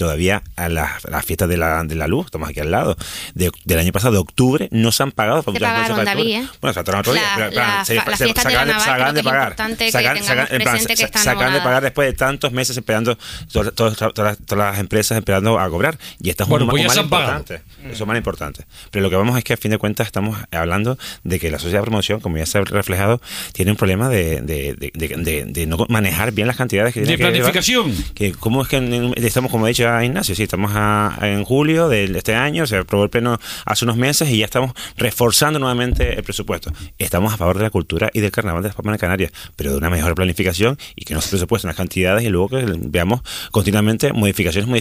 todavía a las fiestas de la luz, estamos aquí al lado, del año pasado, de octubre, no se han pagado. Se pagaron, David, ¿eh? Bueno, se faltaron otro día. Las fiestas de la Naval, creo que es importante que tengamos presente que están... Se acaban de pagar después de tantos meses esperando, todas las empresas esperando a cobrar. Y esto es un mal importante. Eso es más importante. Pero lo que vamos es que, a fin de cuentas, estamos hablando de que la sociedad de promoción, como ya se ha reflejado, tiene un problema de no manejar bien las cantidades que tiene que planificación. Que ¿cómo es que estamos, como ha dicho Ignacio, sí, estamos en julio de este año, se aprobó el pleno hace unos meses y ya estamos reforzando nuevamente el presupuesto. Estamos a favor de la cultura y del carnaval de las Palmas de Canarias, pero de una mejor planificación y que no se presupuesten las cantidades y luego que veamos continuamente modificaciones.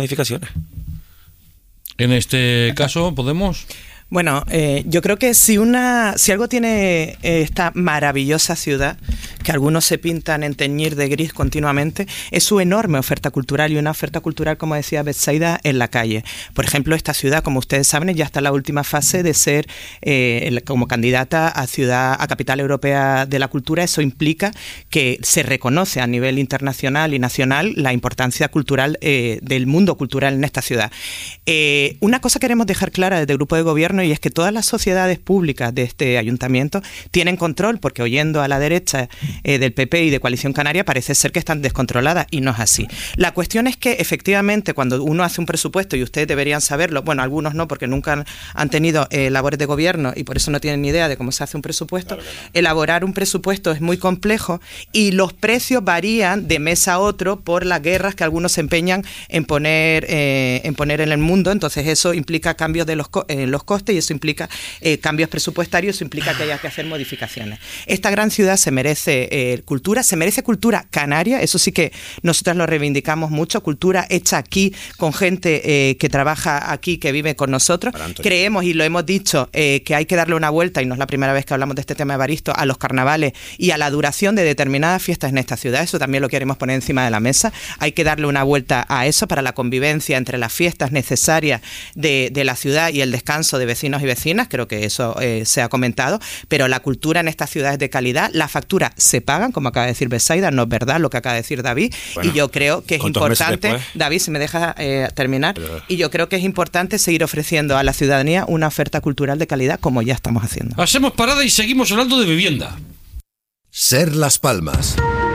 En este caso, ¿podemos...? Bueno, yo creo que si algo tiene esta maravillosa ciudad, que algunos se pintan en teñir de gris continuamente, es su enorme oferta cultural, y una oferta cultural, como decía Betsaida, en la calle. Por ejemplo, esta ciudad, como ustedes saben, ya está en la última fase de ser como candidata a Capital Europea de la Cultura. Eso implica que se reconoce a nivel internacional y nacional la importancia cultural del mundo cultural en esta ciudad. Una cosa queremos dejar clara desde el Grupo de Gobierno, y es que todas las sociedades públicas de este ayuntamiento tienen control, porque oyendo a la derecha del PP y de Coalición Canaria parece ser que están descontroladas, y no es así. La cuestión es que efectivamente cuando uno hace un presupuesto, y ustedes deberían saberlo, bueno, algunos no, porque nunca han tenido labores de gobierno y por eso no tienen ni idea de cómo se hace un presupuesto, claro, no. Elaborar un presupuesto es muy complejo y los precios varían de mes a otro por las guerras que algunos se empeñan en poner en el mundo. Entonces eso implica cambios de los costes, y eso implica cambios presupuestarios, eso implica que haya que hacer modificaciones. Esta gran ciudad se merece cultura canaria, eso sí que nosotros lo reivindicamos mucho, cultura hecha aquí con gente que trabaja aquí, que vive con nosotros. Creemos, y lo hemos dicho, que hay que darle una vuelta, y no es la primera vez que hablamos de este tema, Evaristo, a los carnavales y a la duración de determinadas fiestas en esta ciudad. Eso también lo queremos poner encima de la mesa. Hay que darle una vuelta a eso para la convivencia entre las fiestas necesarias de la ciudad y el descanso de vecinos y vecinas. Creo que eso se ha comentado, pero la cultura en esta ciudad es de calidad. Las facturas se pagan, como acaba de decir Betsaida, no es verdad lo que acaba de decir David, bueno, y yo creo que es importante, David, si me dejas terminar, y yo creo que es importante seguir ofreciendo a la ciudadanía una oferta cultural de calidad, como ya estamos haciendo. Hacemos parada y seguimos hablando de vivienda. Ser Las Palmas.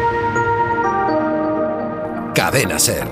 Cadena Ser.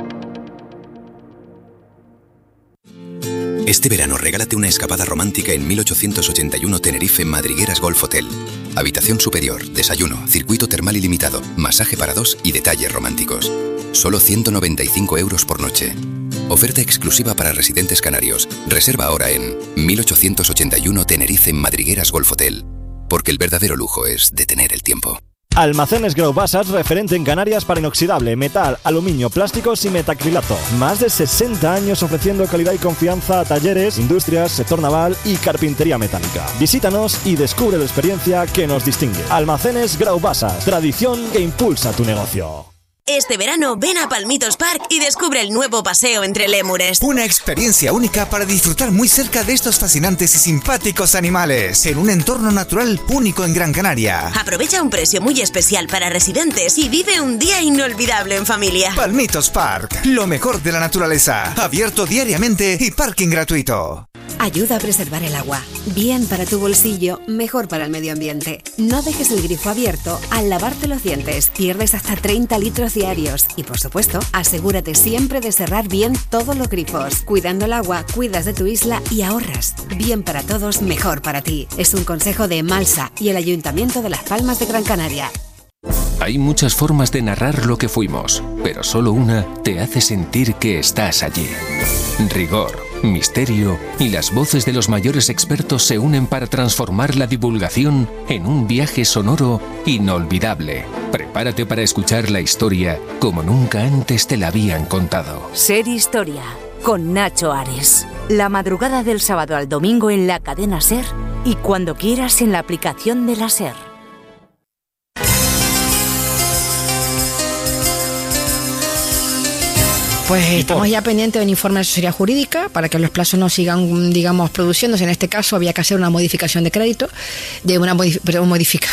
Este verano regálate una escapada romántica en 1881 Tenerife Madrigueras Golf Hotel. Habitación superior, desayuno, circuito termal ilimitado, masaje para dos y detalles románticos. Solo 195 € por noche. Oferta exclusiva para residentes canarios. Reserva ahora en 1881 Tenerife Madrigueras Golf Hotel. Porque el verdadero lujo es detener el tiempo. Almacenes Grau Basas, referente en Canarias para inoxidable, metal, aluminio, plásticos y metacrilato. Más de 60 años ofreciendo calidad y confianza a talleres, industrias, sector naval y carpintería metálica. Visítanos y descubre la experiencia que nos distingue. Almacenes Grau Basas, tradición que impulsa tu negocio. Este verano ven a Palmitos Park y descubre el nuevo paseo entre lémures. Una experiencia única para disfrutar muy cerca de estos fascinantes y simpáticos animales, en un entorno natural único en Gran Canaria. Aprovecha un precio muy especial para residentes y vive un día inolvidable en familia. Palmitos Park, lo mejor de la naturaleza, abierto diariamente y parking gratuito. Ayuda a preservar el agua. Bien para tu bolsillo, mejor para el medio ambiente. No dejes el grifo abierto al lavarte los dientes. Pierdes hasta 30 litros diarios. Y por supuesto, asegúrate siempre de cerrar bien todos los grifos. Cuidando el agua, cuidas de tu isla y ahorras. Bien para todos, mejor para ti. Es un consejo de Emalsa y el Ayuntamiento de Las Palmas de Gran Canaria. Hay muchas formas de narrar lo que fuimos, pero solo una te hace sentir que estás allí. Rigor, misterio y las voces de los mayores expertos se unen para transformar la divulgación en un viaje sonoro inolvidable. Prepárate para escuchar la historia como nunca antes te la habían contado. Ser Historia, con Nacho Ares. La madrugada del sábado al domingo en la cadena SER y cuando quieras en la aplicación de la SER. Pues estamos ya pendientes de un informe de asesoría jurídica para que los plazos no sigan, digamos, produciéndose. En este caso había que hacer una modificación de crédito, un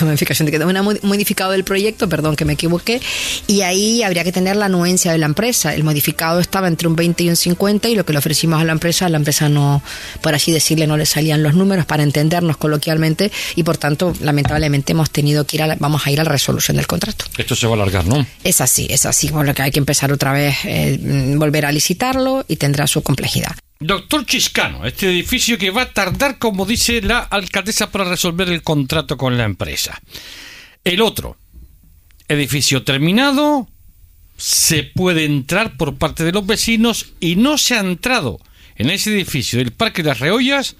modificado del proyecto, perdón que me equivoqué, y ahí habría que tener la anuencia de la empresa. El modificado estaba entre un 20 y un 50 y lo que le ofrecimos a la empresa no, por así decirle, no le salían los números para entendernos coloquialmente y por tanto, lamentablemente hemos tenido que vamos a ir a la resolución del contrato. Esto se va a alargar, ¿no? Es así, por lo que hay que empezar otra vez, volver a licitarlo y tendrá su complejidad. Doctor Chiscano, este edificio que va a tardar, como dice la alcaldesa, para resolver el contrato con la empresa. El otro, edificio terminado, se puede entrar por parte de los vecinos y no se ha entrado en ese edificio del Parque de las Reollas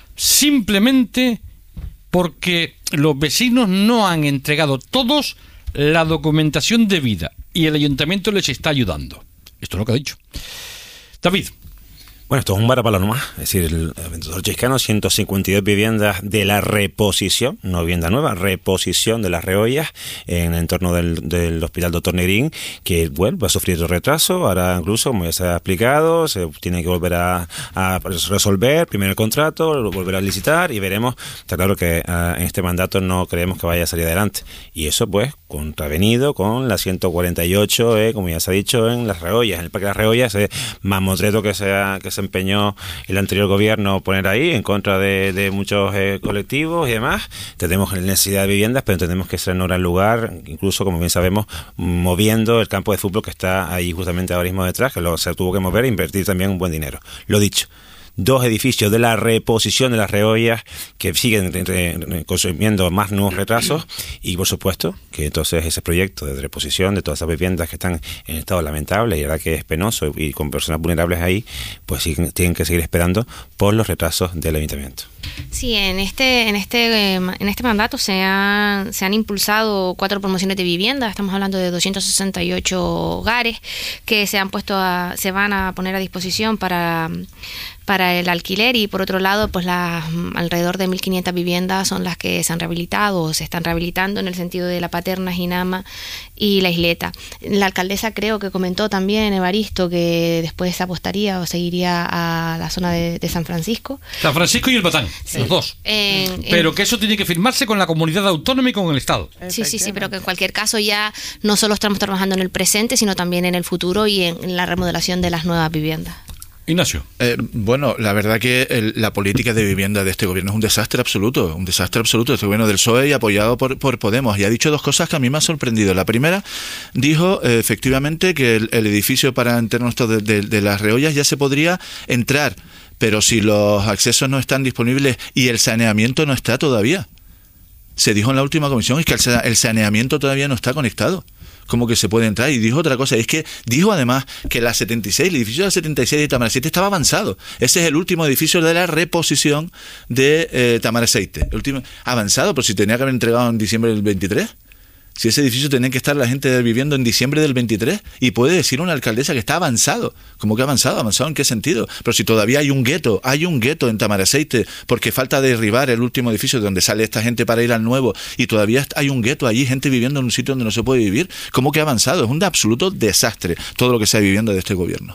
simplemente porque los vecinos no han entregado todos la documentación debida y el ayuntamiento les está ayudando. Esto es lo que ha dicho. David. Bueno, esto es un varapalo nomás. Es decir, el doctor Chiscano, 152 viviendas de la reposición, no vivienda nueva, reposición de las Reollas en el entorno del Hospital Dr. Negrín, que bueno, va a sufrir retraso. Ahora incluso, como ya se ha explicado, se tiene que volver a resolver primero el contrato, volver a licitar y veremos. Está claro que en este mandato no creemos que vaya a salir adelante. Y eso pues contravenido con la 148, como ya se ha dicho, en las Reollas, en el Parque de las Reollas, mamotreto que se empeñó el anterior gobierno poner ahí en contra de muchos colectivos y demás. Tenemos necesidad de viviendas, pero tenemos que ser en un gran lugar, incluso, como bien sabemos, moviendo el campo de fútbol que está ahí justamente ahora mismo detrás, que se tuvo que mover e invertir también un buen dinero. Lo dicho. 2 edificios de la reposición de las Reollas que siguen consumiendo más nuevos retrasos y por supuesto que entonces ese proyecto de reposición de todas esas viviendas que están en estado lamentable y ahora que es penoso y con personas vulnerables ahí, pues tienen que seguir esperando por los retrasos del ayuntamiento. Sí, en este mandato se han impulsado 4 promociones de vivienda. Estamos hablando de 268 hogares que se van a poner a disposición para el alquiler y por otro lado pues alrededor de 1.500 viviendas son las que se han rehabilitado o se están rehabilitando en el sentido de La Paterna, Ginama y La Isleta. La alcaldesa creo que comentó también, Evaristo, que después se apostaría o seguiría a la zona de San Francisco. San Francisco y el Batán, sí. Los dos. Pero que eso tiene que firmarse con la comunidad autónoma y con el Estado. Sí, pero que en cualquier caso ya no solo estamos trabajando en el presente, sino también en el futuro y en la remodelación de las nuevas viviendas. Ignacio. Bueno, la verdad que la política de vivienda de este gobierno es un desastre absoluto. Este gobierno del PSOE y apoyado por Podemos. Y ha dicho 2 cosas que a mí me han sorprendido. La primera, dijo efectivamente que el edificio para internos de las Reollas ya se podría entrar, pero si los accesos no están disponibles y el saneamiento no está todavía. Se dijo en la última comisión, es que el saneamiento todavía no está conectado. ¿Cómo que se puede entrar? Y dijo otra cosa, es que dijo además que el edificio de la 76 de Tamaraceite estaba avanzado. Ese es el último edificio de la reposición de Tamaraceite. El último avanzado, pero si tenía que haber entregado en diciembre del 23. Si ese edificio tenía que estar la gente viviendo en diciembre del 23 y puede decir una alcaldesa que está avanzado. ¿Cómo que avanzado? ¿Avanzado en qué sentido? Pero si todavía hay un gueto en Tamaraceite porque falta derribar el último edificio de donde sale esta gente para ir al nuevo y todavía hay un gueto allí, gente viviendo en un sitio donde no se puede vivir. ¿Cómo que avanzado? Es un absoluto desastre todo lo que se está viviendo de este gobierno.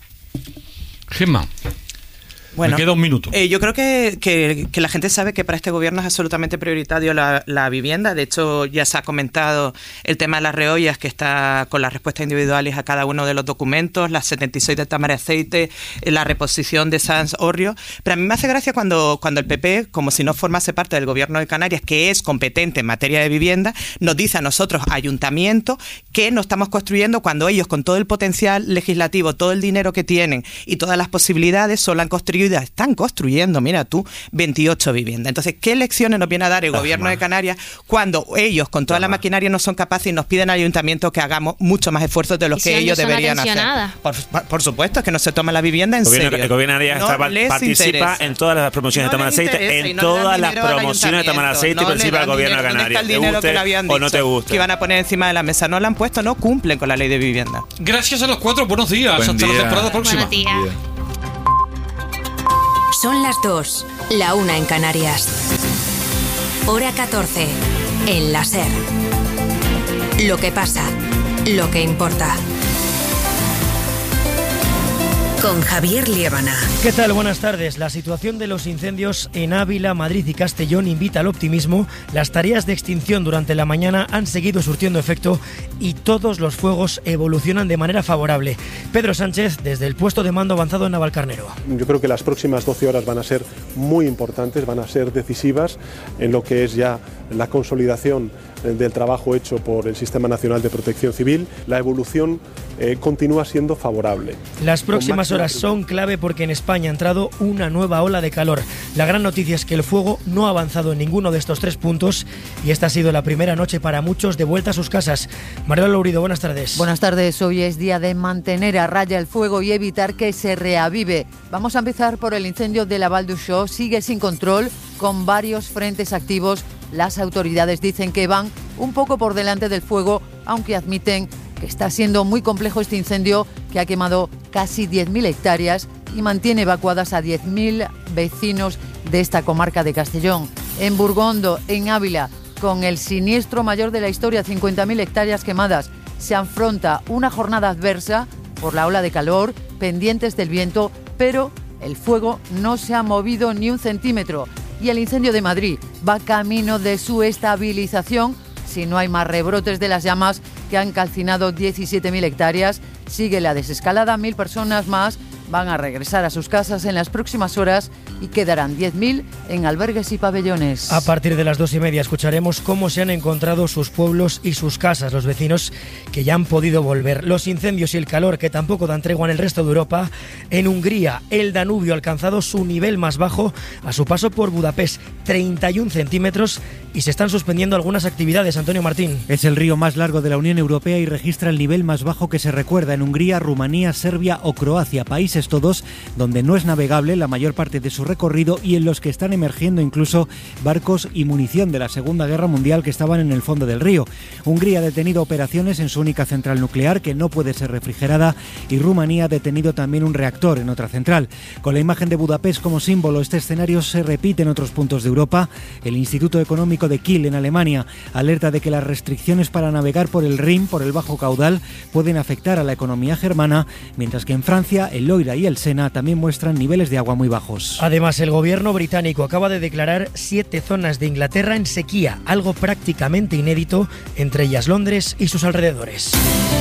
Gemma. Bueno, me queda un minuto. Yo creo que la gente sabe que para este gobierno es absolutamente prioritario la vivienda. De hecho, ya se ha comentado el tema de las Reollas, que está con las respuestas individuales a cada uno de los documentos, las 76 de Tamaraceite, la reposición de Sans Orrio. Pero a mí me hace gracia cuando el PP, como si no formase parte del gobierno de Canarias, que es competente en materia de vivienda, nos dice a nosotros, ayuntamiento, que no estamos construyendo cuando ellos, con todo el potencial legislativo, todo el dinero que tienen y todas las posibilidades, solo han construido, están construyendo, mira tú, 28 viviendas. Entonces, ¿qué lecciones nos viene a dar el gobierno de Canarias cuando ellos, con toda la maquinaria, no son capaces y nos piden al ayuntamiento que hagamos mucho más esfuerzos de los que ellos deberían hacer? Por supuesto, es que no se toma la vivienda en serio. El gobierno de Canarias participa en todas las promociones de Tamaraceite, en todas las promociones de Tamaraceite participa el gobierno de Canarias. ¿Te guste o no te gusta? Que iban a poner encima de la mesa, no la han puesto, no cumplen con la ley de vivienda. Gracias a los 4, buenos días. Hasta la temporada próxima. Buenos días. Son las 2, la 1 en Canarias. Hora 14, en la SER. Lo que pasa, lo que importa. con Javier Liébana. ¿Qué tal? Buenas tardes. La situación de los incendios en Ávila, Madrid y Castellón invita al optimismo. Las tareas de extinción durante la mañana han seguido surtiendo efecto y todos los fuegos evolucionan de manera favorable. Pedro Sánchez, desde el puesto de mando avanzado en Navalcarnero. Yo creo que las próximas 12 horas van a ser muy importantes, van a ser decisivas en lo que es ya la consolidación del trabajo hecho por el Sistema Nacional de Protección Civil. La evolución continúa siendo favorable. Las próximas horas son clave porque en España ha entrado una nueva ola de calor. La gran noticia es que el fuego no ha avanzado en ninguno de estos 3 puntos y esta ha sido la primera noche para muchos de vuelta a sus casas. Mariola Lourido, buenas tardes. Buenas tardes. Hoy es día de mantener a raya el fuego y evitar que se reavive. Vamos a empezar por el incendio de la Val d'Uixó. Sigue sin control, con varios frentes activos. Las autoridades dicen que van un poco por delante del fuego, aunque admiten que está siendo muy complejo este incendio que ha quemado casi 10.000 hectáreas y mantiene evacuadas a 10.000 vecinos de esta comarca de Castellón. En Burgondo, en Ávila, con el siniestro mayor de la historia, 50.000 hectáreas quemadas, se afronta una jornada adversa por la ola de calor, pendientes del viento, pero el fuego no se ha movido ni un centímetro. Y el incendio de Madrid va camino de su estabilización si no hay más rebrotes de las llamas que han calcinado 17.000 hectáreas. Sigue la desescalada, 1.000 personas más van a regresar a sus casas en las próximas horas y quedarán 10.000 en albergues y pabellones. A partir de las 2:30 escucharemos cómo se han encontrado sus pueblos y sus casas, los vecinos que ya han podido volver. Los incendios y el calor que tampoco dan tregua en el resto de Europa. En Hungría, el Danubio ha alcanzado su nivel más bajo a su paso por Budapest, 31 centímetros, y se están suspendiendo algunas actividades. Antonio Martín. Es el río más largo de la Unión Europea y registra el nivel más bajo que se recuerda en Hungría, Rumanía, Serbia o Croacia, países todos donde no es navegable la mayor parte de su recorrido y en los que están emergiendo incluso barcos y munición de la Segunda Guerra Mundial que estaban en el fondo del río. Hungría ha detenido operaciones en su única central nuclear que no puede ser refrigerada y Rumanía ha detenido también un reactor en otra central. Con la imagen de Budapest como símbolo, este escenario se repite en otros puntos de Europa. El Instituto Económico de Kiel en Alemania alerta de que las restricciones para navegar por el Rin, por el bajo caudal, pueden afectar a la economía germana, mientras que en Francia el Loira y el Sena también muestran niveles de agua muy bajos. Además, el gobierno británico acaba de declarar 7 zonas de Inglaterra en sequía, algo prácticamente inédito, entre ellas Londres y sus alrededores.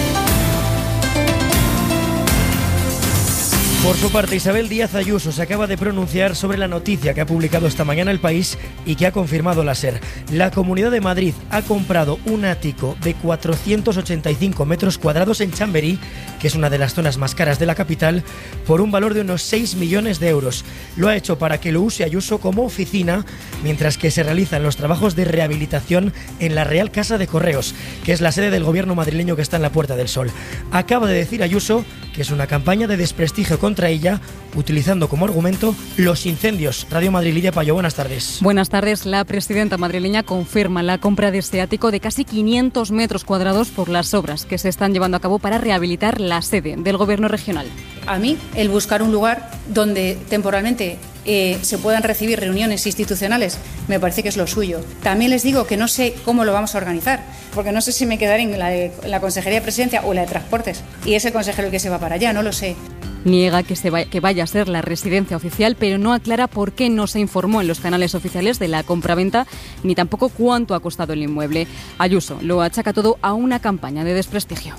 Por su parte, Isabel Díaz Ayuso se acaba de pronunciar sobre la noticia que ha publicado esta mañana El País y que ha confirmado la SER. La Comunidad de Madrid ha comprado un ático de 485 metros cuadrados en Chamberí, que es una de las zonas más caras de la capital, por un valor de unos 6 millones de euros. Lo ha hecho para que lo use Ayuso como oficina, mientras que se realizan los trabajos de rehabilitación en la Real Casa de Correos, que es la sede del gobierno madrileño que está en la Puerta del Sol. Acaba de decir Ayuso que es una campaña de desprestigio contra ella, utilizando como argumento los incendios. Radio Madrid, Lidia Payo, buenas tardes. Buenas tardes. La presidenta madrileña confirma la compra de este ático de casi 500 metros cuadrados por las obras que se están llevando a cabo para rehabilitar la sede del gobierno regional. A mí, el buscar un lugar donde temporalmente se puedan recibir reuniones institucionales, me parece que es lo suyo. También les digo que no sé cómo lo vamos a organizar, porque no sé si me quedaré en la Consejería de Presidencia o en la de Transportes, y es el consejero el que se va para allá, no lo sé. Niega que vaya a ser la residencia oficial, pero no aclara por qué no se informó en los canales oficiales de la compraventa, ni tampoco cuánto ha costado el inmueble. Ayuso lo achaca todo a una campaña de desprestigio.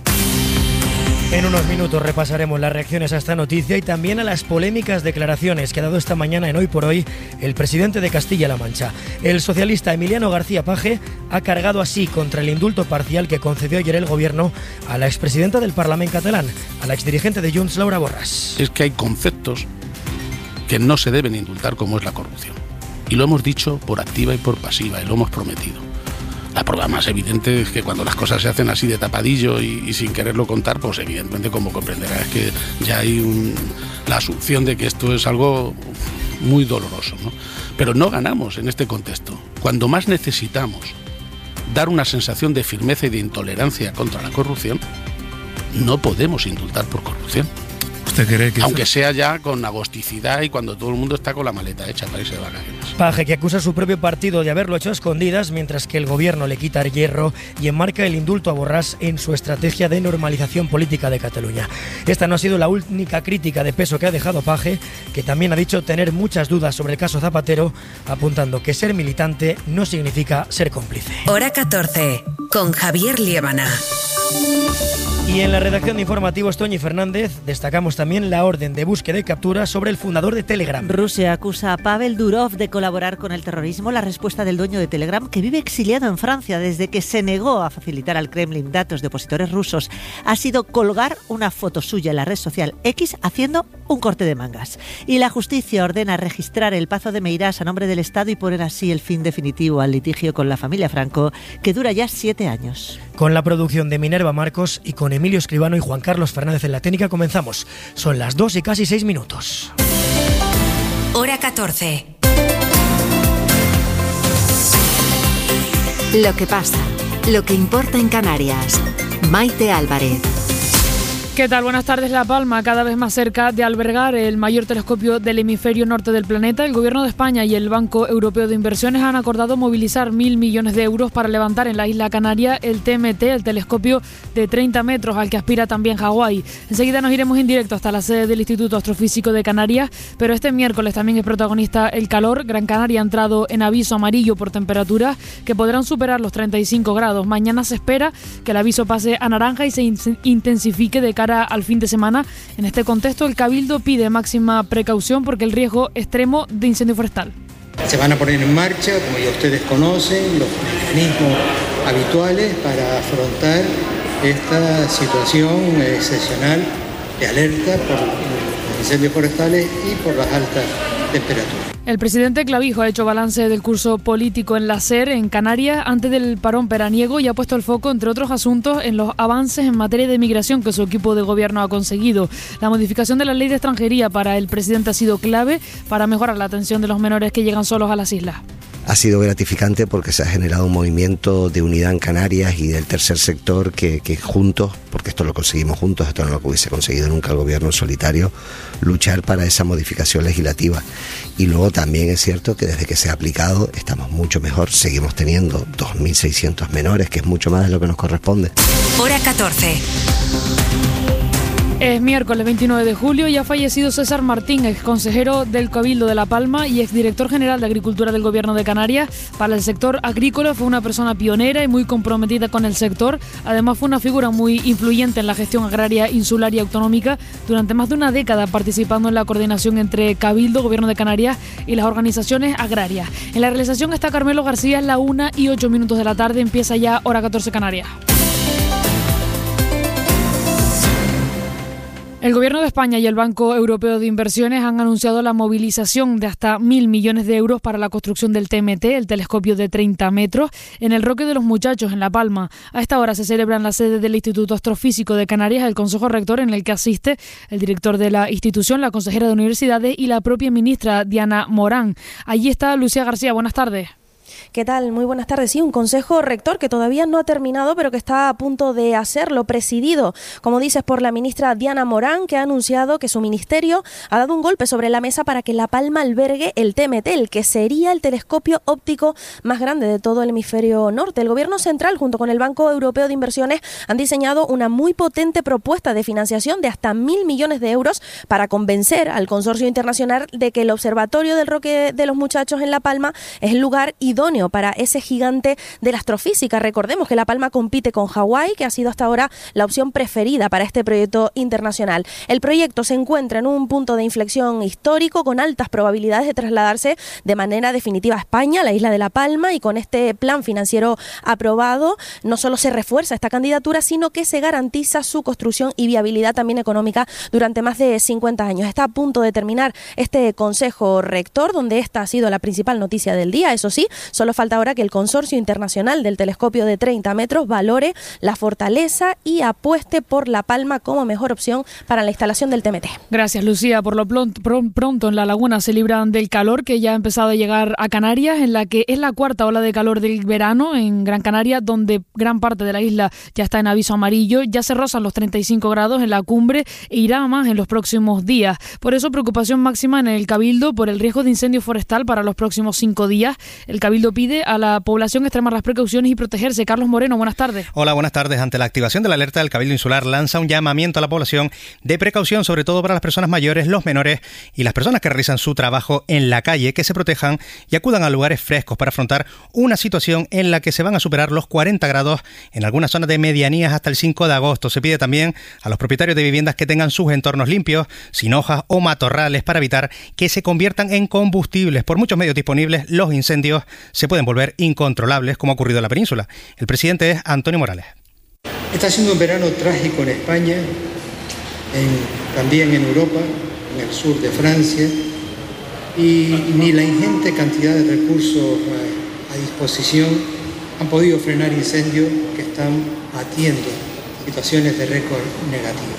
En unos minutos repasaremos las reacciones a esta noticia y también a las polémicas declaraciones que ha dado esta mañana en Hoy por Hoy el presidente de Castilla-La Mancha. El socialista Emiliano García Paje ha cargado así contra el indulto parcial que concedió ayer el gobierno a la expresidenta del Parlamento catalán, a la exdirigente de Junts, Laura Borràs. Es que hay conceptos que no se deben indultar, como es la corrupción. Y lo hemos dicho por activa y por pasiva, y lo hemos prometido. La prueba más evidente es que cuando las cosas se hacen así de tapadillo y sin quererlo contar, pues evidentemente, como comprenderás, es que ya hay la asunción de que esto es algo muy doloroso, ¿no? Pero no ganamos en este contexto. Cuando más necesitamos dar una sensación de firmeza y de intolerancia contra la corrupción, no podemos indultar por corrupción. ¿Usted cree que aunque sea ya con agosticidad y cuando todo el mundo está con la maleta hecha para irse de vacaciones? Paje, que acusa a su propio partido de haberlo hecho a escondidas, mientras que el gobierno le quita el hierro y enmarca el indulto a Borràs en su estrategia de normalización política de Cataluña. Esta no ha sido la única crítica de peso que ha dejado Paje, que también ha dicho tener muchas dudas sobre el caso Zapatero, apuntando que ser militante no significa ser cómplice. Hora 14, con Javier Liébana. Y en la redacción de informativos, Toñi Fernández, destacamos también la orden de búsqueda y captura sobre el fundador de Telegram. Rusia acusa a Pavel Durov de colaborar con el terrorismo. La respuesta del dueño de Telegram, que vive exiliado en Francia desde que se negó a facilitar al Kremlin datos de opositores rusos, ha sido colgar una foto suya en la red social X haciendo un corte de mangas. Y la justicia ordena registrar el Pazo de Meirás a nombre del Estado y poner así el fin definitivo al litigio con la familia Franco, que dura ya 7 años. Con la producción de Minerva Marcos y con Emilio Escribano y Juan Carlos Fernández en la técnica comenzamos. Son las 2 y casi 6 minutos. Hora 14. Lo que pasa, lo que importa en Canarias. Maite Álvarez. ¿Qué tal? Buenas tardes. La Palma, cada vez más cerca de albergar el mayor telescopio del hemisferio norte del planeta. El Gobierno de España y el Banco Europeo de Inversiones han acordado movilizar 1.000 millones de euros para levantar en la isla canaria el TMT, el telescopio de 30 metros al que aspira también Hawái. Enseguida nos iremos en directo hasta la sede del Instituto Astrofísico de Canarias, pero este miércoles también es protagonista el calor. Gran Canaria ha entrado en aviso amarillo por temperaturas que podrán superar los 35 grados. Mañana se espera que el aviso pase a naranja y se intensifique de cara al fin de semana. En este contexto, el Cabildo pide máxima precaución porque el riesgo extremo de incendio forestal. Se van a poner en marcha, como ya ustedes conocen, los mecanismos habituales para afrontar esta situación excepcional de alerta por los incendios forestales y por las altas temperaturas. El presidente Clavijo ha hecho balance del curso político en la SER, en Canarias, antes del parón veraniego y ha puesto el foco, entre otros asuntos, en los avances en materia de migración que su equipo de gobierno ha conseguido. La modificación de la ley de extranjería para el presidente ha sido clave para mejorar la atención de los menores que llegan solos a las islas. Ha sido gratificante porque se ha generado un movimiento de unidad en Canarias y del tercer sector que juntos, porque esto lo conseguimos juntos, esto no lo hubiese conseguido nunca el gobierno en solitario, luchar para esa modificación legislativa. Y luego también es cierto que desde que se ha aplicado estamos mucho mejor, seguimos teniendo 2.600 menores, que es mucho más de lo que nos corresponde. Hora 14. Es miércoles 29 de julio y ha fallecido César Martín, exconsejero del Cabildo de La Palma y exdirector general de Agricultura del Gobierno de Canarias. Para el sector agrícola fue una persona pionera y muy comprometida con el sector. Además fue una figura muy influyente en la gestión agraria insular y autonómica durante más de una década, participando en la coordinación entre Cabildo, Gobierno de Canarias y las organizaciones agrarias. En la realización está Carmelo García, es la 1:08 de la tarde, empieza ya Hora 14 Canarias. El Gobierno de España y el Banco Europeo de Inversiones han anunciado la movilización de hasta 1.000 millones de euros para la construcción del TMT, el telescopio de 30 metros, en el Roque de los Muchachos, en La Palma. A esta hora se celebra en la sede del Instituto Astrofísico de Canarias el Consejo Rector, en el que asiste el director de la institución, la consejera de Universidades y la propia ministra Diana Morán. Allí está Lucía García. Buenas tardes. ¿Qué tal? Muy buenas tardes. Sí, un consejo rector que todavía no ha terminado, pero que está a punto de hacerlo, presidido, como dices, por la ministra Diana Morán, que ha anunciado que su ministerio ha dado un golpe sobre la mesa para que La Palma albergue el TMT, el que sería el telescopio óptico más grande de todo el hemisferio norte. El Gobierno central, junto con el Banco Europeo de Inversiones, han diseñado una muy potente propuesta de financiación de hasta 1.000 millones de euros para convencer al consorcio internacional de que el Observatorio del Roque de los Muchachos en La Palma es el lugar idóneo para ese gigante de la astrofísica. Recordemos que La Palma compite con Hawái, que ha sido hasta ahora la opción preferida para este proyecto internacional. El proyecto se encuentra en un punto de inflexión histórico con altas probabilidades de trasladarse de manera definitiva a España, la isla de La Palma, y con este plan financiero aprobado no solo se refuerza esta candidatura, sino que se garantiza su construcción y viabilidad también económica durante más de 50 años. Está a punto de terminar este Consejo Rector, donde esta ha sido la principal noticia del día. Eso sí, solo Solo falta ahora que el Consorcio Internacional del Telescopio de 30 metros valore la fortaleza y apueste por La Palma como mejor opción para la instalación del TMT. Gracias, Lucía. Por lo pronto en La Laguna se libran del calor que ya ha empezado a llegar a Canarias, en la que es la cuarta ola de calor del verano en Gran Canaria, donde gran parte de la isla ya está en aviso amarillo. Ya se rozan los 35 grados en la cumbre e irá a más en los próximos días. Por eso, preocupación máxima en el Cabildo por el riesgo de incendio forestal para los próximos 5 días. El Cabildo pide a la población extremar las precauciones y protegerse. Carlos Moreno, buenas tardes. Hola, buenas tardes. Ante la activación de la alerta, el Cabildo Insular lanza un llamamiento a la población de precaución, sobre todo para las personas mayores, los menores y las personas que realizan su trabajo en la calle, que se protejan y acudan a lugares frescos para afrontar una situación en la que se van a superar los 40 grados en algunas zonas de medianías hasta el 5 de agosto. Se pide también a los propietarios de viviendas que tengan sus entornos limpios, sin hojas o matorrales, para evitar que se conviertan en combustibles. Por muchos medios disponibles, los incendios se pueden volver incontrolables, como ha ocurrido en la península. El presidente es Antonio Morales. Está siendo un verano trágico en España, también en Europa, en el sur de Francia, y ni la ingente cantidad de recursos a disposición han podido frenar incendios que están batiendo situaciones de récord negativo.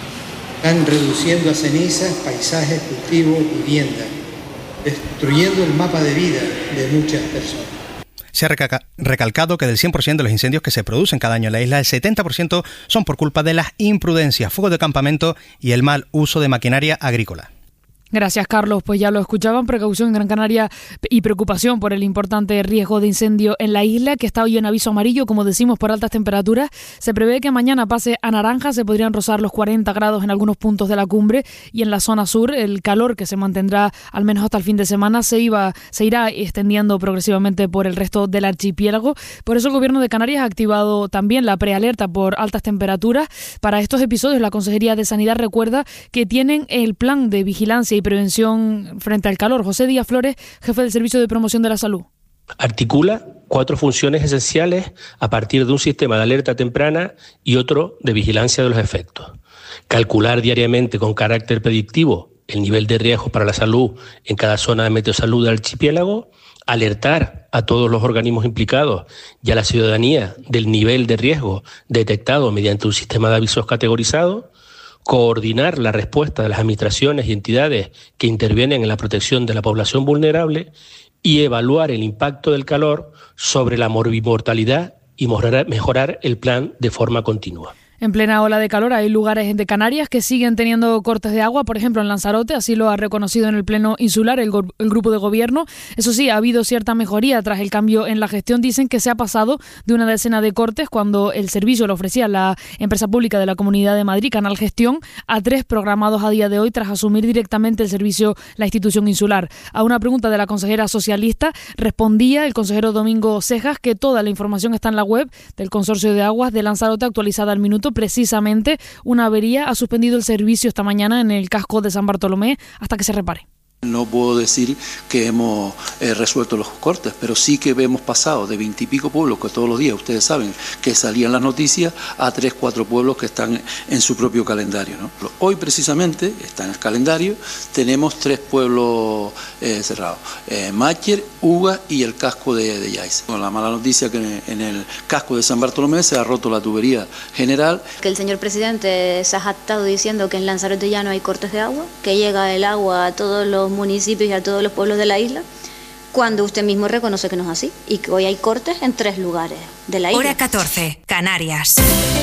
Están reduciendo a cenizas paisajes, cultivos, viviendas, destruyendo el mapa de vida de muchas personas. Se ha recalcado que del 100% de los incendios que se producen cada año en la isla, el 70% son por culpa de las imprudencias, fuego de campamento y el mal uso de maquinaria agrícola. Gracias, Carlos. Pues ya lo escuchaban, precaución en Gran Canaria y preocupación por el importante riesgo de incendio en la isla, que está hoy en aviso amarillo, como decimos, por altas temperaturas. Se prevé que mañana pase a naranja, se podrían rozar los 40 grados en algunos puntos de la cumbre, y en la zona sur el calor, que se mantendrá al menos hasta el fin de semana, se irá extendiendo progresivamente por el resto del archipiélago. Por eso el Gobierno de Canarias ha activado también la prealerta por altas temperaturas. Para estos episodios, la Consejería de Sanidad recuerda que tienen el plan de vigilancia y prevención frente al calor. José Díaz Flores, jefe del Servicio de Promoción de la Salud. Articula 4 funciones esenciales a partir de un sistema de alerta temprana y otro de vigilancia de los efectos. Calcular diariamente con carácter predictivo el nivel de riesgo para la salud en cada zona de meteosalud del archipiélago, alertar a todos los organismos implicados y a la ciudadanía del nivel de riesgo detectado mediante un sistema de avisos categorizado, coordinar la respuesta de las administraciones y entidades que intervienen en la protección de la población vulnerable y evaluar el impacto del calor sobre la morbimortalidad y mejorar el plan de forma continua. En plena ola de calor hay lugares de Canarias que siguen teniendo cortes de agua, por ejemplo en Lanzarote, así lo ha reconocido en el Pleno Insular el grupo de gobierno. Eso sí, ha habido cierta mejoría tras el cambio en la gestión. Dicen que se ha pasado de una decena de cortes cuando el servicio lo ofrecía la empresa pública de la Comunidad de Madrid, Canal Gestión, a 3 programados a día de hoy tras asumir directamente el servicio la institución insular. A una pregunta de la consejera socialista respondía el consejero Domingo Cejas que toda la información está en la web del Consorcio de Aguas de Lanzarote, actualizada al minuto. Precisamente una avería ha suspendido el servicio esta mañana en el casco de San Bartolomé hasta que se repare. No puedo decir que hemos resuelto los cortes, pero sí que hemos pasado de 20 y pico pueblos que todos los días, ustedes saben, que salían las noticias, a 3-4 pueblos que están en su propio calendario, ¿no? Hoy precisamente está en el calendario, tenemos 3 pueblos cerrados, Mácher, Uga y el casco de Yais. Con la mala noticia que en el casco de San Bartolomé se ha roto la tubería general. Que el señor presidente se ha jactado diciendo que en Lanzarote ya no hay cortes de agua, que llega el agua a todos los municipios y a todos los pueblos de la isla, cuando usted mismo reconoce que no es así y que hoy hay cortes en 3 lugares de la isla. Hora 14, Canarias.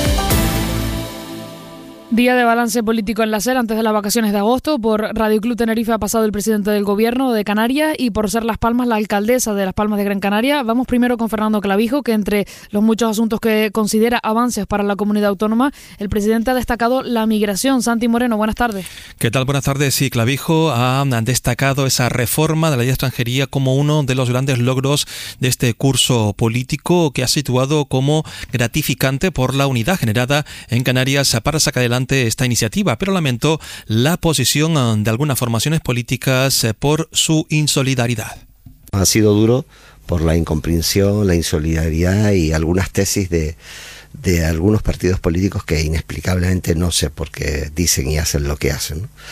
Día de balance político en la SER antes de las vacaciones de agosto. Por Radio Club Tenerife ha pasado el presidente del Gobierno de Canarias y por ser Las Palmas la alcaldesa de Las Palmas de Gran Canaria. Vamos primero con Fernando Clavijo, que entre los muchos asuntos que considera avances para la comunidad autónoma, el presidente ha destacado la migración. Santi Moreno, buenas tardes. ¿Qué tal? Buenas tardes. Sí, Clavijo ha destacado esa reforma de la ley de extranjería como uno de los grandes logros de este curso político, que ha situado como gratificante por la unidad generada en Canarias para sacar adelante esta iniciativa, pero lamentó la posición de algunas formaciones políticas por su insolidaridad. Ha sido duro por la incomprensión, la insolidaridad y algunas tesis de algunos partidos políticos que inexplicablemente no sé por qué dicen y hacen lo que hacen, ¿no?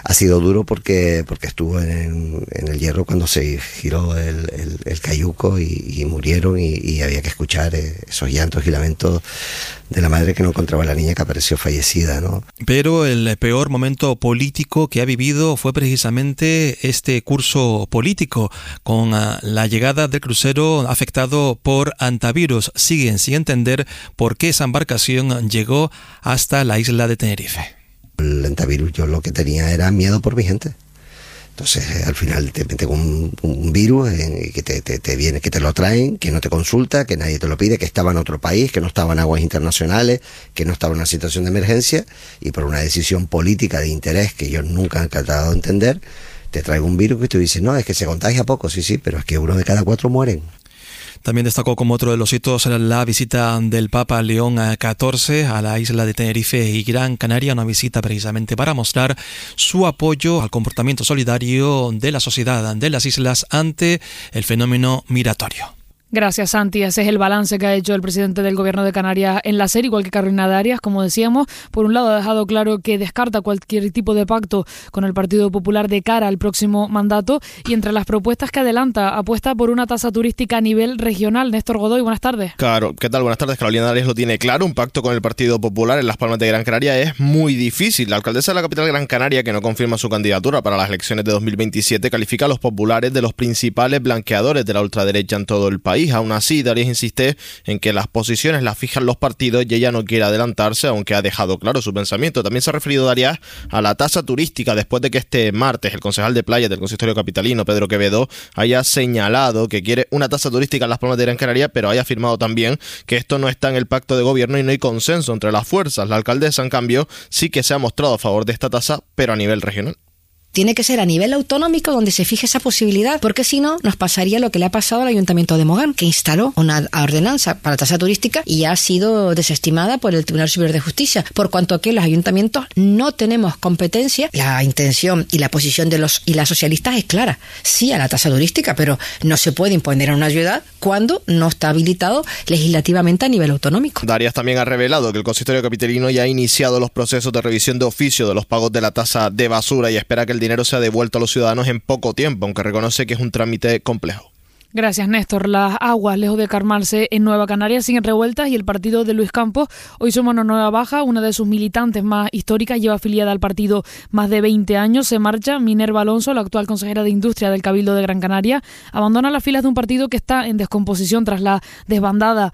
Ha sido duro porque estuvo en el Hierro cuando se giró el cayuco y murieron y había que escuchar esos llantos y lamentos de la madre que no encontraba a la niña que apareció fallecida, ¿no? Pero el peor momento político que ha vivido fue precisamente este curso político, con la llegada del crucero afectado por antivirus. Siguen sin entender por qué esa embarcación llegó hasta la isla de Tenerife. El antivirus, yo lo que tenía era miedo por mi gente. Entonces al final te meten un virus que te viene, que te lo traen, que no te consulta, que nadie te lo pide, que estaba en otro país, que no estaba en aguas internacionales, que no estaba en una situación de emergencia, y por una decisión política de interés que ellos nunca han tratado de entender, te traigo un virus que tú dices, no, es que se contagia poco, sí, pero es que 1 de cada 4 mueren. También destacó como otro de los hitos la visita del Papa León XIV a la isla de Tenerife y Gran Canaria, una visita precisamente para mostrar su apoyo al comportamiento solidario de la sociedad de las islas ante el fenómeno migratorio. Gracias, Santi. Ese es el balance que ha hecho el presidente del Gobierno de Canarias en la SER, igual que Carolina Darias, como decíamos. Por un lado, ha dejado claro que descarta cualquier tipo de pacto con el Partido Popular de cara al próximo mandato, y entre las propuestas que adelanta, apuesta por una tasa turística a nivel regional. Néstor Godoy, buenas tardes. Claro, ¿qué tal? Buenas tardes. Carolina Darias lo tiene claro. Un pacto con el Partido Popular en Las Palmas de Gran Canaria es muy difícil. La alcaldesa de la capital Gran Canaria, que no confirma su candidatura para las elecciones de 2027, califica a los populares de los principales blanqueadores de la ultraderecha en todo el país. Aún así, Darias insiste en que las posiciones las fijan los partidos y ella no quiere adelantarse, aunque ha dejado claro su pensamiento. También se ha referido Darias a la tasa turística después de que este martes el concejal de playas del consistorio capitalino, Pedro Quevedo, haya señalado que quiere una tasa turística en Las Palmas de Gran Canaria, pero haya afirmado también que esto no está en el pacto de gobierno y no hay consenso entre las fuerzas. La alcaldesa, en cambio, sí que se ha mostrado a favor de esta tasa, pero a nivel regional. Tiene que ser a nivel autonómico donde se fije esa posibilidad, porque si no, nos pasaría lo que le ha pasado al Ayuntamiento de Mogán, que instaló una ordenanza para tasa turística y ha sido desestimada por el Tribunal Superior de Justicia, por cuanto que los ayuntamientos no tenemos competencia. La intención y la posición de los y las socialistas es clara, sí a la tasa turística, pero no se puede imponer a una ciudad cuando no está habilitado legislativamente a nivel autonómico. Darias también ha revelado que el consistorio capitalino ya ha iniciado los procesos de revisión de oficio de los pagos de la tasa de basura y espera que el dinero sea devuelto a los ciudadanos en poco tiempo, aunque reconoce que es un trámite complejo. Gracias, Néstor. Las aguas, lejos de calmarse en Nueva Canaria, siguen revueltas y el partido de Luis Campos, Hoy Somos una Nueva Baja, una de sus militantes más históricas, lleva afiliada al partido más de 20 años, se marcha. Minerva Alonso, la actual consejera de Industria del Cabildo de Gran Canaria, abandona las filas de un partido que está en descomposición tras la desbandada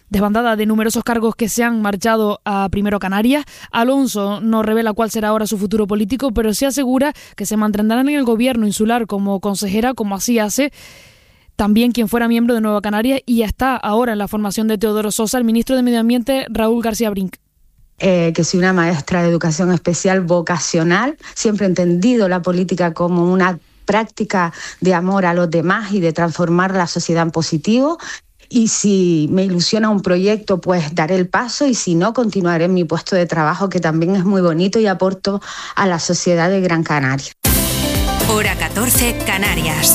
de numerosos cargos que se han marchado a Primero Canarias. Alonso no revela cuál será ahora su futuro político, pero sí asegura que se mantendrán en el gobierno insular como consejera, como así hace también quien fuera miembro de Nueva Canarias y está ahora en la formación de Teodoro Sosa, el ministro de Medio Ambiente, Raúl García Brink. Que soy una maestra de educación especial vocacional, siempre he entendido la política como una práctica de amor a los demás y de transformar la sociedad en positivo. Y si me ilusiona un proyecto, pues daré el paso, y si no, continuaré en mi puesto de trabajo, que también es muy bonito y aporto a la sociedad de Gran Canaria. Hora 14, Canarias.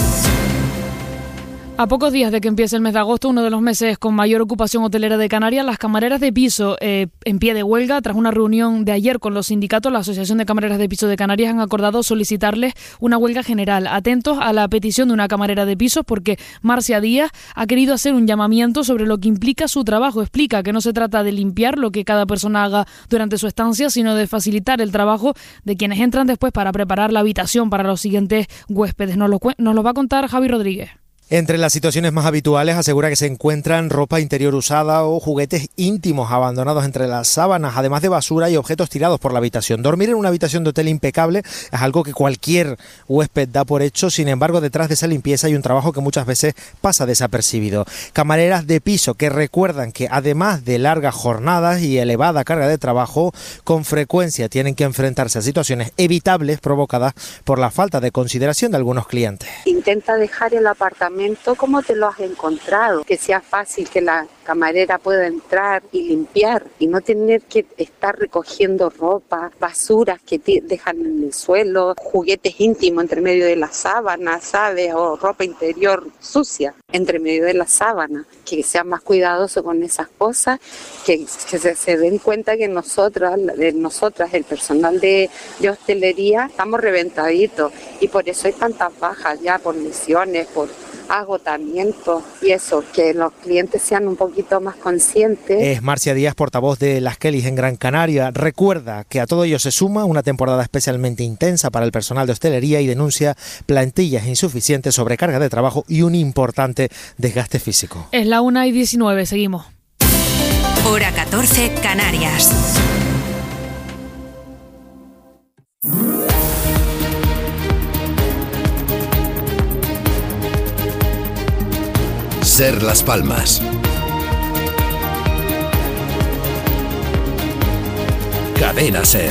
A pocos días de que empiece el mes de agosto, uno de los meses con mayor ocupación hotelera de Canarias, las camareras de piso en pie de huelga. Tras una reunión de ayer con los sindicatos, la Asociación de Camareras de Piso de Canarias han acordado solicitarles una huelga general. Atentos a la petición de una camarera de pisos, porque Marcia Díaz ha querido hacer un llamamiento sobre lo que implica su trabajo. Explica que no se trata de limpiar lo que cada persona haga durante su estancia, sino de facilitar el trabajo de quienes entran después para preparar la habitación para los siguientes huéspedes. Nos lo va a contar Javi Rodríguez. Entre las situaciones más habituales asegura que se encuentran ropa interior usada o juguetes íntimos abandonados entre las sábanas, además de basura y objetos tirados por la habitación. Dormir en una habitación de hotel impecable es algo que cualquier huésped da por hecho, sin embargo, detrás de esa limpieza hay un trabajo que muchas veces pasa desapercibido. Camareras de piso que recuerdan que además de largas jornadas y elevada carga de trabajo, con frecuencia tienen que enfrentarse a situaciones evitables provocadas por la falta de consideración de algunos clientes. Intenta dejar el apartamento departamento, ¿cómo te lo has encontrado? Que sea fácil que la camarera pueda entrar y limpiar y no tener que estar recogiendo ropa, basuras que dejan en el suelo, juguetes íntimos entre medio de la sábana, ¿sabes? O ropa interior sucia entre medio de la sábana. Que sean más cuidadosos con esas cosas, que se den cuenta que nosotras, el personal de hostelería, estamos reventaditos y por eso hay tantas bajas ya por lesiones, por agotamiento y eso, que los clientes sean un poquito más conscientes. Es Marcia Díaz, portavoz de Las Kellys en Gran Canaria. Recuerda que a todo ello se suma una temporada especialmente intensa para el personal de hostelería y denuncia plantillas insuficientes, sobrecarga de trabajo y un importante desgaste físico. Es la 1:19, seguimos. Hora 14, Canarias. Ser Las Palmas. Cadena Ser.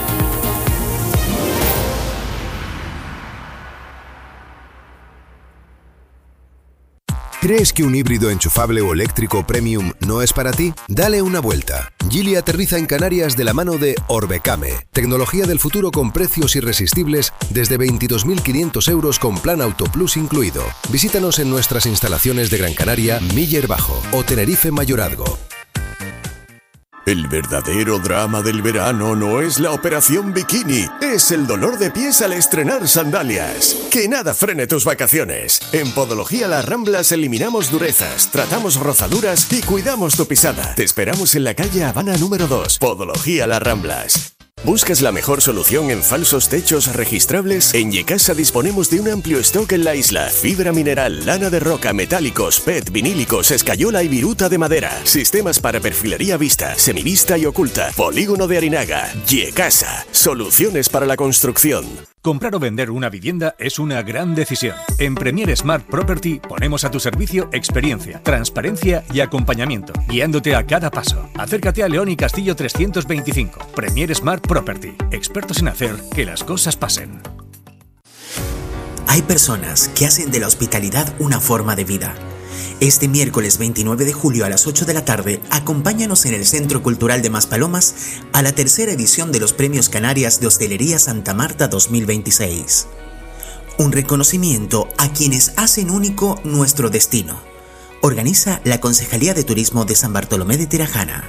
¿Crees que un híbrido enchufable o eléctrico premium no es para ti? Dale una vuelta. Geely aterriza en Canarias de la mano de Orbecame. Tecnología del futuro con precios irresistibles desde 22.500 euros con plan Auto Plus incluido. Visítanos en nuestras instalaciones de Gran Canaria, Miller Bajo o Tenerife Mayorazgo. El verdadero drama del verano no es la operación bikini, es el dolor de pies al estrenar sandalias. Que nada frene tus vacaciones. En Podología Las Ramblas eliminamos durezas, tratamos rozaduras y cuidamos tu pisada. Te esperamos en la calle Habana número 2, Podología Las Ramblas. ¿Buscas la mejor solución en falsos techos registrables? En Yecasa disponemos de un amplio stock en la isla. Fibra mineral, lana de roca, metálicos, PET, vinílicos, escayola y viruta de madera. Sistemas para perfilería vista, semivista y oculta. Polígono de Arinaga. Yecasa. Soluciones para la construcción. Comprar o vender una vivienda es una gran decisión. En Premier Smart Property ponemos a tu servicio experiencia, transparencia y acompañamiento, guiándote a cada paso. Acércate a León y Castillo 325. Premier Smart Property, expertos en hacer que las cosas pasen. Hay personas que hacen de la hospitalidad una forma de vida. Este miércoles 29 de julio a las 8 de la tarde, acompáñanos en el Centro Cultural de Maspalomas a la tercera edición de los Premios Canarias de Hostelería Santa Marta 2026. Un reconocimiento a quienes hacen único nuestro destino. Organiza la Concejalía de Turismo de San Bartolomé de Tirajana.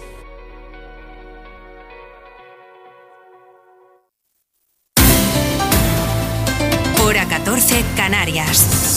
Hora 14, Canarias.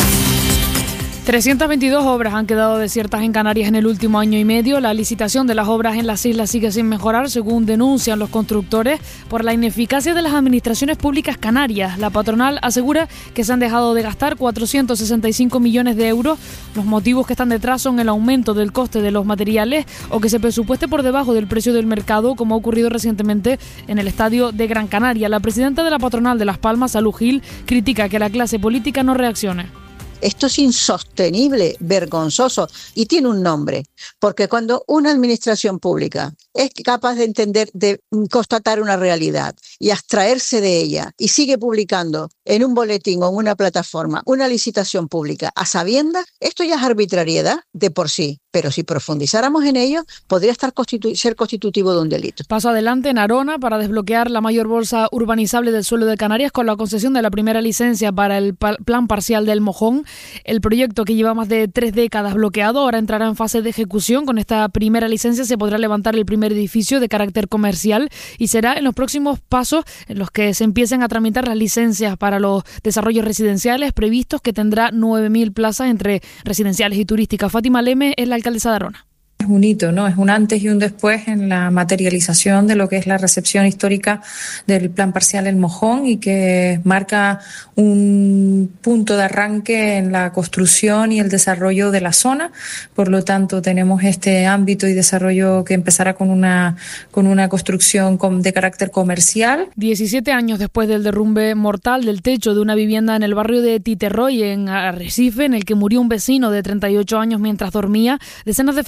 322 obras han quedado desiertas en Canarias en el último año y medio. La licitación de las obras en las islas sigue sin mejorar, según denuncian los constructores, por la ineficacia de las administraciones públicas canarias. La patronal asegura que se han dejado de gastar 465 millones de euros. Los motivos que están detrás son el aumento del coste de los materiales o que se presupueste por debajo del precio del mercado, como ha ocurrido recientemente en el estadio de Gran Canaria. La presidenta de la patronal de Las Palmas, Salud Gil, critica que la clase política no reaccione. Esto es insostenible, vergonzoso y tiene un nombre, porque cuando una administración pública es capaz de entender, de constatar una realidad y abstraerse de ella y sigue publicando en un boletín o en una plataforma una licitación pública a sabiendas, esto ya es arbitrariedad de por sí, pero si profundizáramos en ello podría ser constitutivo de un delito. Paso adelante en Arona para desbloquear la mayor bolsa urbanizable del suelo de Canarias con la concesión de la primera licencia para el plan parcial del Mojón. El proyecto, que lleva más de 3 décadas bloqueado, ahora entrará en fase de ejecución. Con esta primera licencia se podrá levantar el primer edificio de carácter comercial y será en los próximos pasos en los que se empiecen a tramitar las licencias para los desarrollos residenciales previstos, que tendrá 9.000 plazas entre residenciales y turísticas. Fátima Leme es la alcaldesa de Arona. Es un hito, ¿no? Es un antes y un después en la materialización de lo que es la recepción histórica del plan parcial El Mojón y que marca un punto de arranque en la construcción y el desarrollo de la zona. Por lo tanto, tenemos este ámbito y desarrollo que empezará con una construcción de carácter comercial. 17 años después del derrumbe mortal del techo de una vivienda en el barrio de Titerroy, en Arrecife, en el que murió un vecino de 38 años mientras dormía, decenas de familias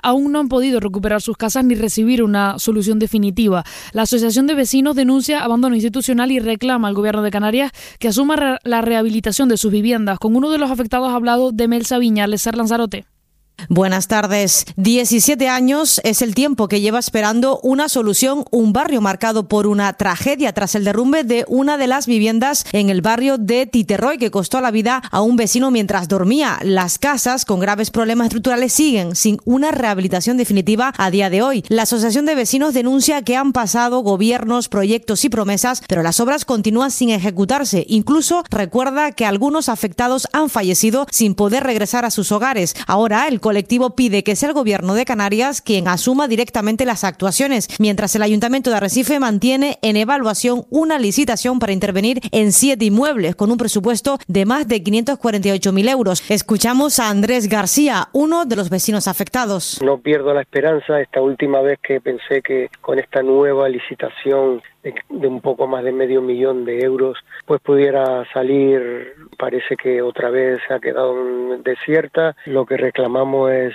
aún no han podido recuperar sus casas ni recibir una solución definitiva. La Asociación de Vecinos denuncia abandono institucional y reclama al Gobierno de Canarias que asuma la rehabilitación de sus viviendas. Con uno de los afectados ha hablado Demelsa Viñales, Ser Lanzarote. Buenas tardes. 17 años es el tiempo que lleva esperando una solución un barrio marcado por una tragedia tras el derrumbe de una de las viviendas en el barrio de Titerroy que costó la vida a un vecino mientras dormía. Las casas con graves problemas estructurales siguen sin una rehabilitación definitiva a día de hoy. La Asociación de Vecinos denuncia que han pasado gobiernos, proyectos y promesas, pero las obras continúan sin ejecutarse. Incluso recuerda que algunos afectados han fallecido sin poder regresar a sus hogares. Ahora el colectivo pide que sea el Gobierno de Canarias quien asuma directamente las actuaciones, mientras el Ayuntamiento de Arrecife mantiene en evaluación una licitación para intervenir en 7 inmuebles con un presupuesto de más de 548.000 euros. Escuchamos a Andrés García, uno de los vecinos afectados. No pierdo la esperanza. Esta última vez que pensé que con esta nueva licitación de un poco más de $500.000 de euros, pues pudiera salir, parece que otra vez se ha quedado desierta. Lo que reclamamos es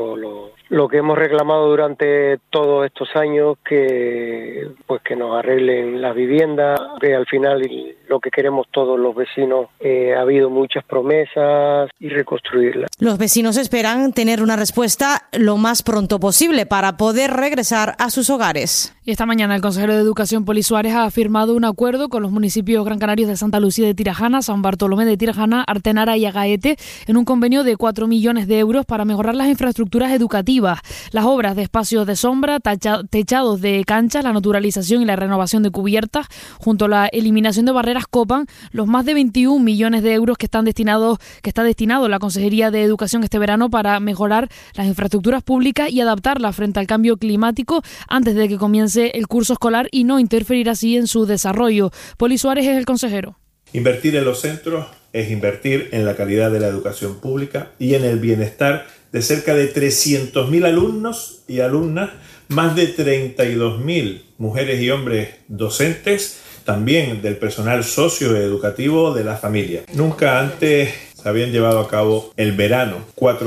lo que hemos reclamado durante todos estos años, que nos arreglen las viviendas, que al final lo que queremos todos los vecinos, ha habido muchas promesas y reconstruirlas. Los vecinos esperan tener una respuesta lo más pronto posible para poder regresar a sus hogares. Y esta mañana el consejero de Educación, Poli Suárez, ha firmado un acuerdo con los municipios gran canarios de Santa Lucía de Tirajana, San Bartolomé de Tirajana, Artenara y Agaete en un convenio de 4 millones de euros para mejorar las infraestructuras educativas. Las obras de espacios de sombra, techados de canchas, la naturalización y la renovación de cubiertas, junto a la eliminación de barreras, copan los más de 21 millones de euros que está destinado la Consejería de Educación este verano para mejorar las infraestructuras públicas y adaptarlas frente al cambio climático antes de que comience el curso escolar y no interferir así en su desarrollo. Poli Suárez es el consejero. Invertir en los centros es invertir en la calidad de la educación pública y en el bienestar de cerca de 300.000 alumnos y alumnas, más de 32.000 mujeres y hombres docentes, también del personal socioeducativo de la familia. Nunca antes se habían llevado a cabo el verano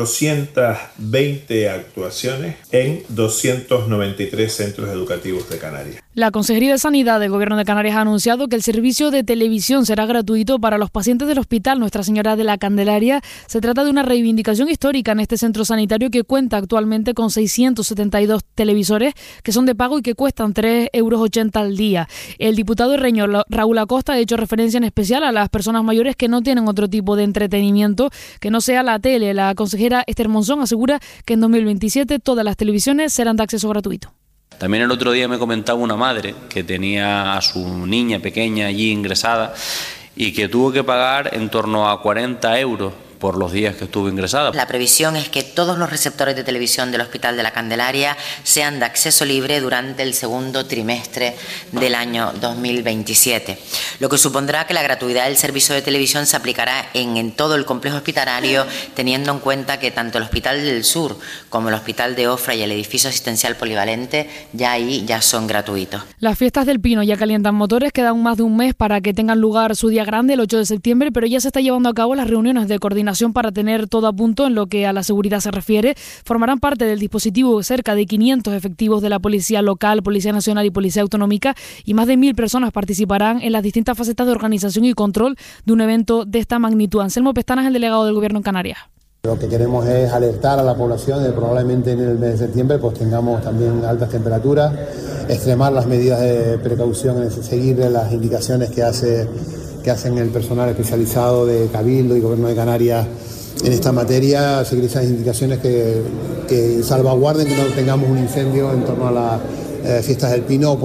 420 actuaciones en 293 centros educativos de Canarias. La Consejería de Sanidad del Gobierno de Canarias ha anunciado que el servicio de televisión será gratuito para los pacientes del Hospital Nuestra Señora de la Candelaria. Se trata de una reivindicación histórica en este centro sanitario que cuenta actualmente con 672 televisores que son de pago y que cuestan 3,80 euros al día. El diputado herreño Raúl Acosta ha hecho referencia en especial a las personas mayores que no tienen otro tipo de entretenimiento que no sea la tele. La consejera Esther Monzón asegura que en 2027 todas las televisiones serán de acceso gratuito. También el otro día me comentaba una madre que tenía a su niña pequeña allí ingresada y que tuvo que pagar en torno a 40 euros por los días que estuvo ingresada. La previsión es que todos los receptores de televisión del Hospital de la Candelaria sean de acceso libre durante el segundo trimestre del año 2027, lo que supondrá que la gratuidad del servicio de televisión se aplicará en todo el complejo hospitalario, teniendo en cuenta que tanto el Hospital del Sur como el Hospital de Ofra y el edificio asistencial polivalente ya son gratuitos. Las fiestas del Pino ya calientan motores, quedan más de un mes para que tengan lugar su día grande, el 8 de septiembre, pero ya se está llevando a cabo las reuniones de coordinación para tener todo a punto en lo que a la seguridad se refiere. Formarán parte del dispositivo cerca de 500 efectivos de la Policía Local, Policía Nacional y Policía Autonómica, y más de 1.000 personas participarán en las distintas facetas de organización y control de un evento de esta magnitud. Anselmo Pestana es el delegado del Gobierno en Canarias. Lo que queremos es alertar a la población de que probablemente en el mes de septiembre pues tengamos también altas temperaturas, extremar las medidas de precaución, es seguir las indicaciones que hacen el personal especializado de Cabildo y Gobierno de Canarias en esta materia, seguir esas indicaciones que salvaguarden que no tengamos un incendio en torno a las fiestas del Pino,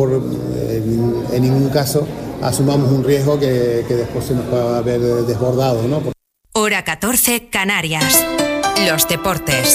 en ningún caso asumamos un riesgo que después se nos pueda haber desbordado, ¿no? Hora 14, Canarias. Los deportes.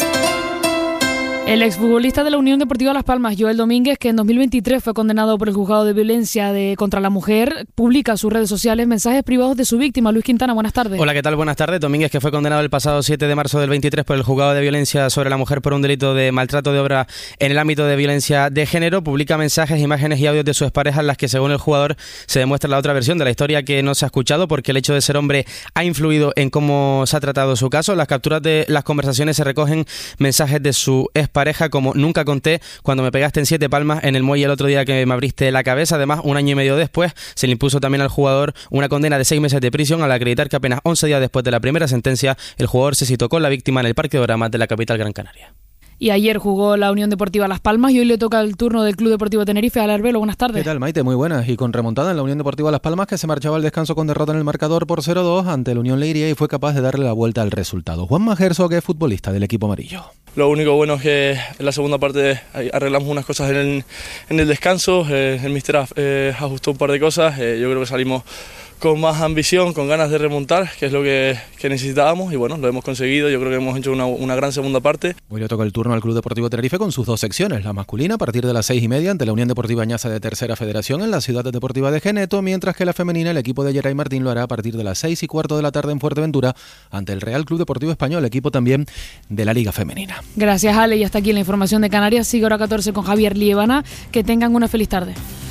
El exfutbolista de la Unión Deportiva Las Palmas, Joel Domínguez, que en 2023 fue condenado por el juzgado de violencia contra la mujer, publica en sus redes sociales mensajes privados de su víctima. Luis Quintana, buenas tardes. Hola, ¿qué tal? Buenas tardes. Domínguez, que fue condenado el pasado 7 de marzo del 23 por el juzgado de violencia sobre la mujer por un delito de maltrato de obra en el ámbito de violencia de género, publica mensajes, imágenes y audios de su expareja en las que, según el jugador, se demuestra la otra versión de la historia que no se ha escuchado porque el hecho de ser hombre ha influido en cómo se ha tratado su caso. En las capturas de las conversaciones se recogen mensajes de su expareja expareja como nunca conté cuando me pegaste en 7 palmas en el muelle el otro día que me abriste la cabeza. Además, un año y medio después se le impuso también al jugador una condena de 6 meses de prisión al acreditar que apenas 11 días después de la primera sentencia el jugador se citó con la víctima en el Parque de Oramas de la capital Gran Canaria. Y ayer jugó la Unión Deportiva Las Palmas y hoy le toca el turno del Club Deportivo Tenerife. Al Arbelo, buenas tardes. ¿Qué tal, Maite? Muy buenas. Y con remontada en la Unión Deportiva Las Palmas, que se marchaba al descanso con derrota en el marcador por 0-2 ante el Unión Leiria y fue capaz de darle la vuelta al resultado. Juanma Herzog, que es futbolista del equipo amarillo. Lo único bueno es que en la segunda parte arreglamos unas cosas en el descanso. El míster ajustó un par de cosas. Yo creo que salimos con más ambición, con ganas de remontar, que es lo que necesitábamos, y bueno, lo hemos conseguido. Yo creo que hemos hecho una gran segunda parte. Hoy le toca el turno al Club Deportivo Tenerife con sus 2 secciones, la masculina a partir de las 6:30 ante la Unión Deportiva Añaza de Tercera Federación en la Ciudad Deportiva de Geneto, mientras que la femenina, el equipo de Geray Martín, lo hará a partir de las 6:15 de la tarde en Fuerteventura ante el Real Club Deportivo Español, equipo también de la Liga Femenina. Gracias, Ale, y hasta aquí la información de Canarias. Sigue hora 14 con Javier Liébana. Que tengan una feliz tarde.